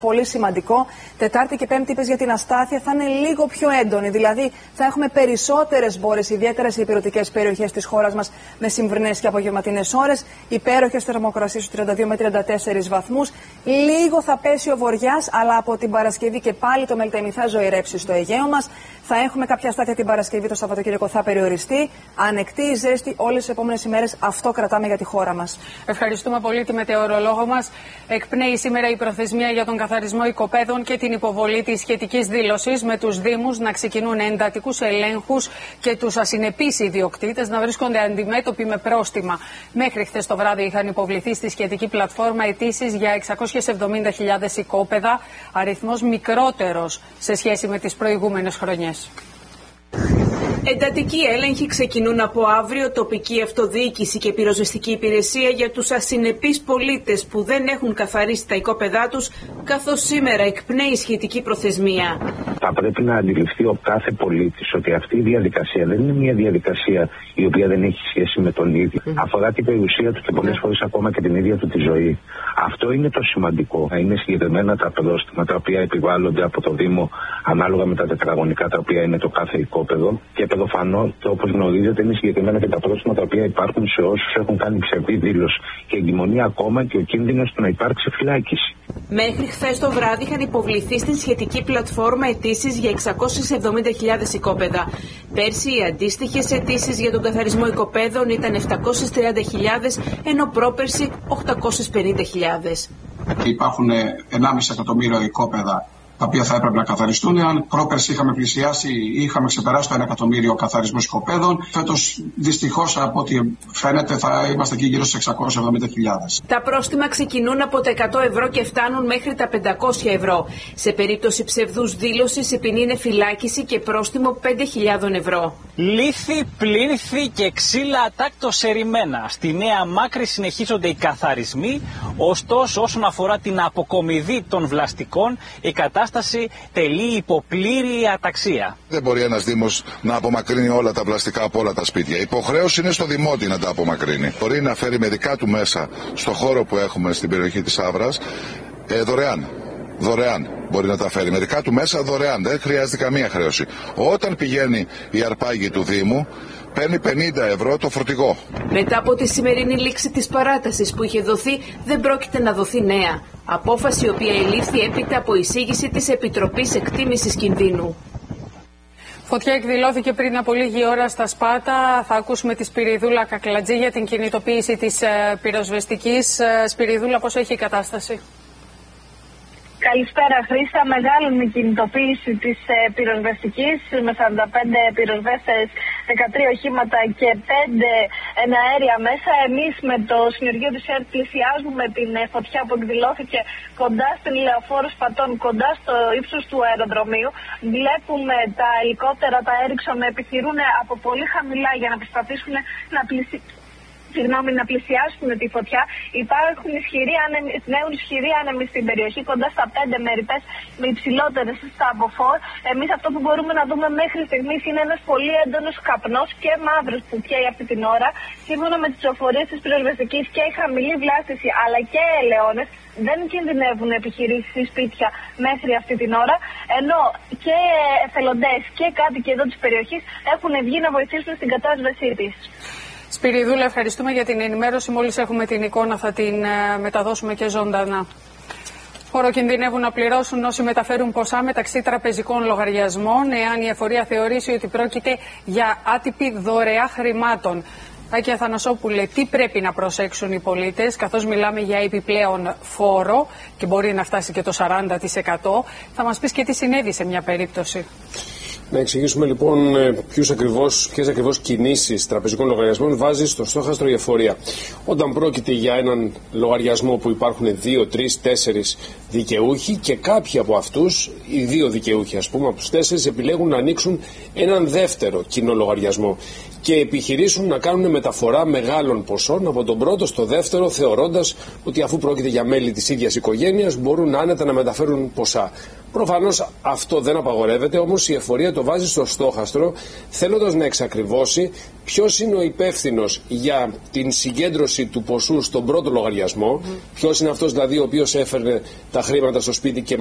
Πολύ σημαντικό. Τετάρτη και Πέμπτη, είπες για την αστάθεια, θα είναι λίγο πιο έντονη. Δηλαδή, θα έχουμε περισσότερες μπόρες, ιδιαίτερα σε ηπειρωτικές περιοχές της χώρας μας, με σημβρινές και απογευματινές ώρες. Υπέροχες θερμοκρασίες στους 32 με 34 βαθμούς. Λίγο θα πέσει ο βοριάς, αλλά από την Παρασκευή και πάλι το Μελτέμι θα ζωηρέψει στο Αιγαίο μας. Θα έχουμε κάποια αστάθεια την Παρασκευή, το Σαββατοκύριακο θα περιοριστεί. Ανεκτή η ζέστη όλες τις επόμενες ημέρες. Αυτό κρατάμε για τη χώρα μας. Ευχαριστούμε πολύ τη μετεωρολόγο μας. Εκπνέει σήμερα η προθεσμία για τον καθαρισμό οικοπαίδων και την υποβολή της σχετικής δήλωσης, με τους Δήμους να ξεκινούν εντατικούς ελέγχους και τους ασυνεπείς ιδιοκτήτες να βρίσκονται αντιμέτωποι με πρόστιμα. Μέχρι χθες το βράδυ είχαν υποβληθεί στη σχετική πλατφόρμα αιτήσεις για 670.000 οικόπεδα, αριθμός μικρότερος σε σχέση με τις προηγούμενες χρονιές. Εντατικοί έλεγχοι ξεκινούν από αύριο, τοπική αυτοδιοίκηση και πυροσβεστική υπηρεσία για τους ασυνεπείς πολίτες που δεν έχουν καθαρίσει τα οικόπεδά τους, καθώς σήμερα εκπνέει σχετική προθεσμία. Θα πρέπει να αντιληφθεί ο κάθε πολίτης ότι αυτή η διαδικασία δεν είναι μια διαδικασία η οποία δεν έχει σχέση με τον ίδιο. Αφορά την περιουσία του και πολλές φορές ακόμα και την ίδια του τη ζωή. Αυτό είναι το σημαντικό. Είναι συγκεκριμένα τα πρόστιμα τα οποία επιβάλλονται από το Δήμο ανάλογα με τα τετραγωνικά τα οποία είναι το κάθε οικόπεδο. Και προφανώς, όπως γνωρίζετε, είναι συγκεκριμένα και τα πρόστιμα τα οποία υπάρχουν σε όσους έχουν κάνει ψευδή δήλωση και εγκυμονία, ακόμα και ο κίνδυνος του να υπάρξει φυλάκιση. Μέχρι χθες το βράδυ είχαν υποβληθεί στην σχετική πλατφόρμα αιτήσεις για 670.000 οικόπεδα. Πέρσι οι αντίστοιχες αιτήσεις για τον καθαρισμό οικοπαίδων ήταν 730.000, ενώ πρόπερσι 850.000. Υπάρχουν 1,5 εκατομμύριο οικόπεδα τα οποία θα έπρεπε να καθαριστούν. Αν πρόπερση είχαμε πλησιάσει ή είχαμε ξεπεράσει το 1 εκατομμύριο καθαρισμούς οικοπαίδων, φέτος δυστυχώς από ό,τι φαίνεται θα είμαστε εκεί γύρω στις 670.000. Τα πρόστιμα ξεκινούν από τα 100 ευρώ και φτάνουν μέχρι τα 500 ευρώ. Σε περίπτωση ψευδούς δήλωσης η ποινή είναι φυλάκιση και πρόστιμο 5.000 ευρώ. Λίθη, πλήνθη και ξύλα ατάκτως ερημένα. Στη Νέα Μάκρη συνεχίζονται οι καθαρισμοί, ωστόσο όσον αφορά την αποκομιδή των βλαστικών, η κατάσταση τελεί υποπλήρη αταξία. Δεν μπορεί ένας Δήμος να απομακρύνει όλα τα πλαστικά από όλα τα σπίτια. Η υποχρέωση είναι στο Δημότη να τα απομακρύνει. Μπορεί να φέρει με δικά του μέσα στο χώρο που έχουμε στην περιοχή της Αύρας δωρεάν. Δωρεάν μπορεί να τα φέρει. Με δικά του μέσα δωρεάν. Δεν χρειάζεται καμία χρέωση. Όταν πηγαίνει η αρπάγη του Δήμου, παίρνει 50 ευρώ το φορτηγό. Μετά από τη σημερινή λήξη της παράτασης που είχε δοθεί, δεν πρόκειται να δοθεί νέα. Απόφαση η οποία ελήφθη έπειτα από εισήγηση της Επιτροπής Εκτίμησης Κινδύνου. Φωτιά εκδηλώθηκε πριν από λίγη ώρα στα Σπάτα. Θα ακούσουμε τη Σπυριδούλα Κακλατζή για την κινητοποίηση της πυροσβεστικής. Σπυριδούλα, πώς έχει η κατάσταση? Καλησπέρα Χρήστα, μεγάλη κινητοποίηση της πυροσβεστικής με 45 πυροσβέστες, 13 οχήματα και 5 εναέρια μέσα. Εμείς με το συνεργείο της ΕΡΤ πλησιάζουμε την φωτιά που εκδηλώθηκε κοντά στην Λεωφόρο Σπατών, κοντά στο ύψος του αεροδρομίου. Βλέπουμε τα ελικόπτερα, τα Έριξον να επιχειρούν από πολύ χαμηλά για να προσπαθήσουν να πλησιάσουν τη φωτιά. Υπάρχουν ισχυροί άνεμοι στην περιοχή, κοντά στα 5 μέριτες με υψηλότερες στα μποφόρ. Εμείς αυτό που μπορούμε να δούμε μέχρι στιγμής είναι ένας πολύ έντονος καπνός και μαύρος που καίει αυτή την ώρα. Σύμφωνα με τις πληροφορίες της πυροσβεστικής, και η χαμηλή βλάστηση αλλά και ελαιώνες δεν κινδυνεύουν επιχειρήσεις ή σπίτια μέχρι αυτή την ώρα, ενώ και εθελοντές και κάτοικοι εδώ της περιοχής έχουν βγει να βοηθήσουν στην κατάσβεσή της. Σπυριδούλα, ευχαριστούμε για την ενημέρωση. Μόλις έχουμε την εικόνα θα την μεταδώσουμε και ζωντανά. Χώρο κινδυνεύουν να πληρώσουν όσοι μεταφέρουν ποσά μεταξύ τραπεζικών λογαριασμών, εάν η εφορία θεωρήσει ότι πρόκειται για άτυπη δωρεά χρημάτων. Άκη Αθανασόπουλε, τι πρέπει να προσέξουν οι πολίτες, καθώς μιλάμε για επιπλέον φόρο και μπορεί να φτάσει και το 40%. Θα μας πεις και τι συνέβη σε μια περίπτωση. Να εξηγήσουμε λοιπόν ποιες ακριβώς κινήσεις τραπεζικών λογαριασμών βάζει στο στόχαστρο η εφορία. Όταν πρόκειται για έναν λογαριασμό που υπάρχουν 2, 3, 4 δικαιούχοι και κάποιοι από αυτούς, οι 2 δικαιούχοι ας πούμε από τους 4, επιλέγουν να ανοίξουν έναν δεύτερο κοινό λογαριασμό. και επιχειρήσουν να κάνουν μεταφορά μεγάλων ποσών από τον πρώτο στο δεύτερο, θεωρώντας ότι αφού πρόκειται για μέλη της ίδιας οικογένειας μπορούν άνετα να μεταφέρουν ποσά. Προφανώς αυτό δεν απαγορεύεται, όμως η εφορία το βάζει στο στόχαστρο, θέλοντας να εξακριβώσει ποιος είναι ο υπεύθυνος για την συγκέντρωση του ποσού στον πρώτο λογαριασμό, ποιος είναι αυτός δηλαδή ο οποίος έφερνε τα χρήματα στο σπίτι και